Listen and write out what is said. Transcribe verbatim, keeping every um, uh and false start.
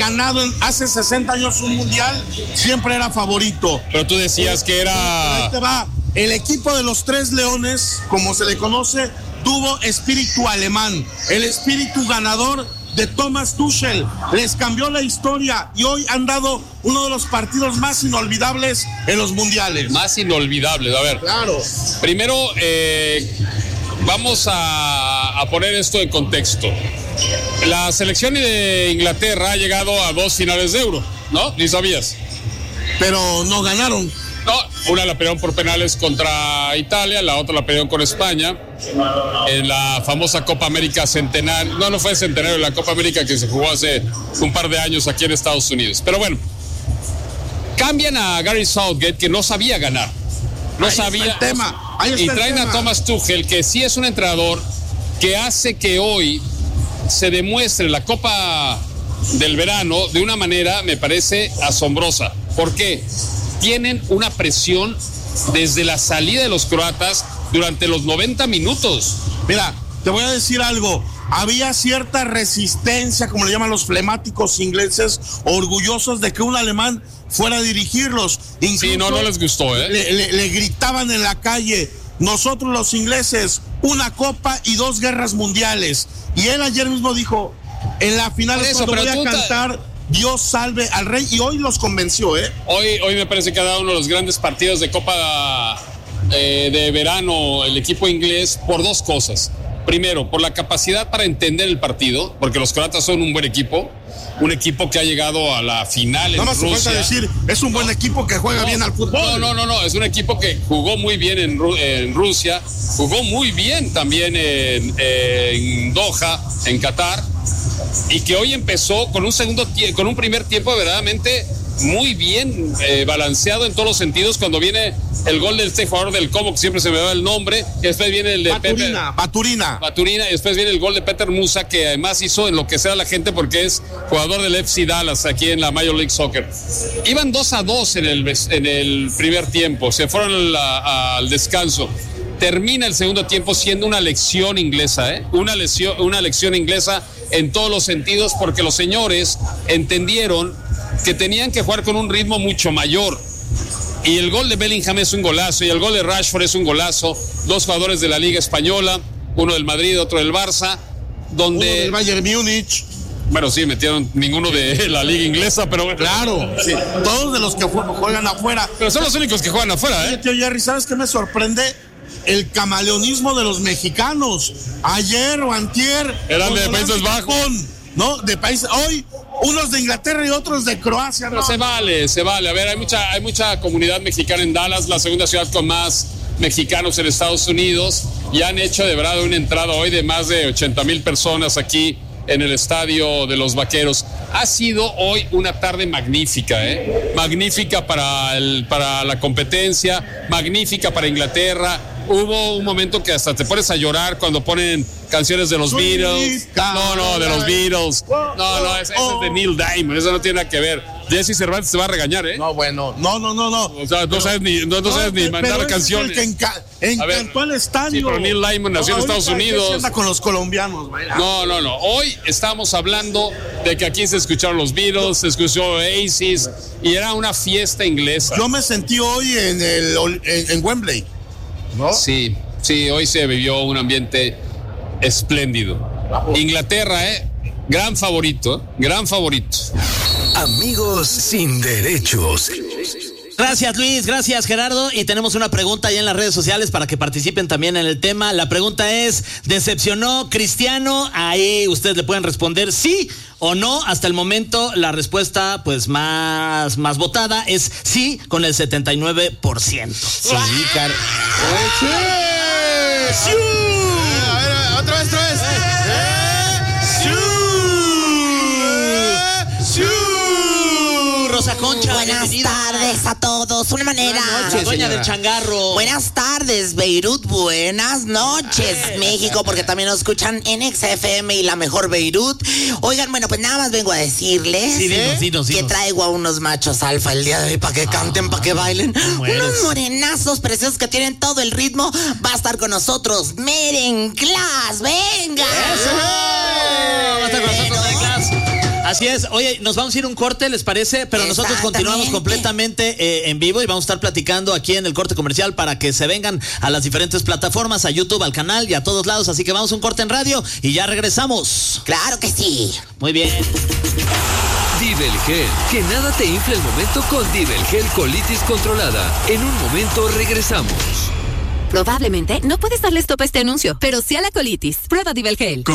ganado en, hace sesenta años un mundial, siempre era favorito. Pero tú decías que era... Ahí te va. El equipo de los Tres Leones, como se le conoce, tuvo espíritu alemán, el espíritu ganador de Thomas Tuchel. Les cambió la historia y hoy han dado uno de los partidos más inolvidables en los mundiales. Más inolvidables, a ver. Claro. Primero, eh, vamos a, a poner esto en contexto. La selección de Inglaterra ha llegado a dos finales de Euro, ¿no? Ni sabías. Pero no ganaron. No, una la pelearon por penales contra Italia, la otra la pelearon con España en la famosa Copa América Centenario. No, no fue Centenario, la Copa América que se jugó hace un par de años aquí en Estados Unidos. Pero bueno, cambian a Gary Southgate, que no sabía ganar. No Ahí sabía. está el tema. Ahí está y el traen tema. a Thomas Tuchel, que sí es un entrenador que hace que hoy se demuestre la Copa del Verano de una manera, me parece, asombrosa. ¿Por qué? Tienen una presión desde la salida de los croatas durante los noventa minutos. Mira, te voy a decir algo. Había cierta resistencia, como le llaman los flemáticos ingleses, orgullosos de que un alemán fuera a dirigirlos. Incluso sí, no, no les gustó, ¿eh? Le, le, le gritaban en la calle, nosotros los ingleses, una copa y dos guerras mundiales. Y él ayer mismo dijo, en la final es cuando voy a cantar... Ta... Dios salve al rey, y hoy los convenció, ¿eh? Hoy, hoy me parece que ha dado uno de los grandes partidos de Copa eh, de verano el equipo inglés por dos cosas. Primero, por la capacidad para entender el partido, porque los croatas son un buen equipo, un equipo que ha llegado a la final en Nada más Rusia. Falta decir, es un buen no, equipo que juega no, bien al fútbol. No, no, no, no, es un equipo que jugó muy bien en, en Rusia, jugó muy bien también en, en Doha, en Qatar, y que hoy empezó con un segundo tie- con un primer tiempo verdaderamente muy bien eh, balanceado en todos los sentidos. Cuando viene el gol de este jugador del Como, que siempre se me va el nombre, y después viene el de Baturina, Pepe, Baturina. Baturina, y después viene el gol de Peter Musa, que además hizo enloquecer a la gente porque es jugador del F C Dallas aquí en la Major League Soccer. Iban dos a dos en el, en el primer tiempo, se fueron al, al descanso. Termina el segundo tiempo siendo una lección inglesa, ¿eh? Una lección, una lección inglesa en todos los sentidos, porque los señores entendieron que tenían que jugar con un ritmo mucho mayor. Y el gol de Bellingham es un golazo, y el gol de Rashford es un golazo. Dos jugadores de la Liga Española, uno del Madrid, otro del Barça, donde... Uno del Bayern Múnich. Bueno, sí, metieron ninguno de la Liga Inglesa, pero bueno. Claro, sí, todos de los que juegan afuera. Pero son los únicos que juegan afuera, ¿eh? Oye, tío Jerry, ¿sabes qué me sorprende? El camaleonismo de los mexicanos. Ayer o antier eran de Países Bajos, ¿no? De países, hoy unos de Inglaterra y otros de Croacia. Pero ¿no? se vale, se vale. A ver, hay mucha, hay mucha comunidad mexicana en Dallas, la segunda ciudad con más mexicanos en Estados Unidos, y han hecho de verdad una entrada hoy de más de ochenta mil personas aquí en el estadio de los Vaqueros. Ha sido hoy una tarde magnífica, ¿eh? Magnífica para, el, para la competencia, magnífica para Inglaterra. Hubo un momento que hasta te pones a llorar cuando ponen canciones de los Beatles. No, no, de los Beatles. No, no, esa, esa es de Neil Diamond, eso no tiene nada que ver. Jesse Cervantes se va a regañar, ¿eh? No, bueno, no, no, no, no. O sea, no pero, sabes ni, no, no sabes ni mandar canciones. Es el que enca- encantó al estadio. Sí, pero Neil Diamond nació no, en Estados Unidos. Anda con los colombianos, ¿verdad? No, no, no. Hoy estamos hablando de que aquí se escucharon los Beatles, se escuchó Oasis, y era una fiesta inglesa. Yo me sentí hoy en el en, en Wembley, ¿no? Sí, sí, hoy se vivió un ambiente espléndido. Inglaterra, ¿eh? Gran favorito, gran favorito. Amigos sin derechos. Gracias, Luis, gracias, Gerardo, y tenemos una pregunta ahí en las redes sociales para que participen también en el tema. La pregunta es, ¿decepcionó Cristiano? Ahí ustedes le pueden responder sí o no. Hasta el momento la respuesta pues más, más votada es sí, con el setenta y nueve por ciento. Sí, car... ¡Sí! ¡Sí! A ver, otra vez, otra vez. Rosa Concha, buenas bienvenida. tardes a todos. Una manera. Buenas noches, doña del changarro. Buenas tardes, Beirut. Buenas noches, Ay, México, porque también nos escuchan en X F M y la mejor Beirut. Oigan, bueno, pues nada más vengo a decirles sí, dinos, dinos, que dinos. traigo a unos machos alfa el día de hoy para que canten, ah, para que bailen. Unos morenazos preciosos que tienen todo el ritmo. Va a estar con nosotros Merenclass. Venga. Eso. Va a estar con nosotros Merenclass. Así es. Oye, nos vamos a ir un corte, ¿les parece? Pero nosotros continuamos completamente eh, en vivo y vamos a estar platicando aquí en el corte comercial para que se vengan a las diferentes plataformas, a YouTube, al canal y a todos lados. Así que vamos a un corte en radio y ya regresamos. Claro que sí. Muy bien. Divelgel, que nada te infle el momento con Divelgel colitis controlada. En un momento regresamos. Probablemente no puedes darle stop a este anuncio, pero sí a la colitis. Prueba Divelgel.